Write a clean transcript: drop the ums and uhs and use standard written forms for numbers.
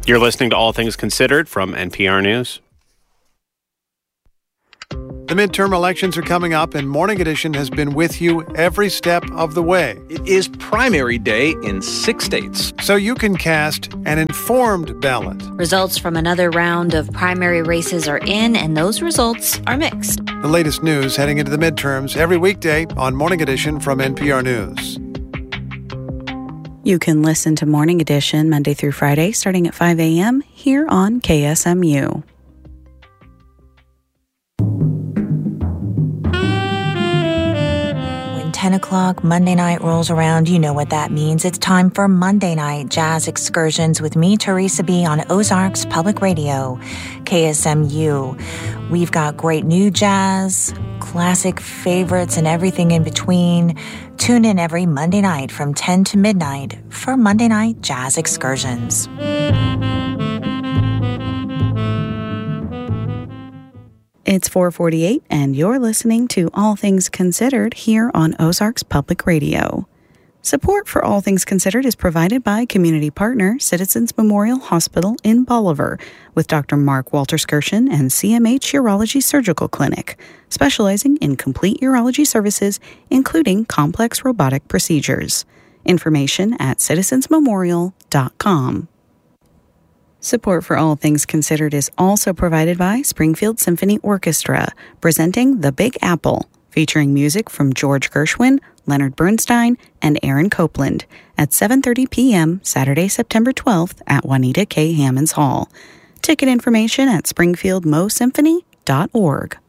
You're listening to All Things Considered from NPR News. The midterm elections are coming up, and Morning Edition has been with you every step of the way. It is primary day in 6 states. So you can cast an informed ballot. Results from another round of primary races are in, and those results are mixed. The latest news heading into the midterms every weekday on Morning Edition from NPR News. You can listen to Morning Edition Monday through Friday starting at 5 a.m. here on KSMU. When 10 o'clock Monday night rolls around, you know what that means. It's time for Monday Night Jazz Excursions with me, Teresa B., on Ozarks Public Radio, KSMU. We've got great new jazz, classic favorites, and everything in between. Tune in every Monday night from 10 to midnight for Monday Night Jazz Excursions. It's 4:48, and you're listening to All Things Considered here on Ozarks Public Radio. Support for All Things Considered is provided by community partner Citizens Memorial Hospital in Bolivar with Dr. Mark Walter Skirshin and CMH Urology Surgical Clinic, specializing in complete urology services, including complex robotic procedures. Information at citizensmemorial.com. Support for All Things Considered is also provided by Springfield Symphony Orchestra, presenting The Big Apple, featuring music from George Gershwin, Leonard Bernstein, and Aaron Copland at 7:30 p.m. Saturday, September 12th at Juanita K. Hammonds Hall. Ticket information at springfieldmosymphony.org.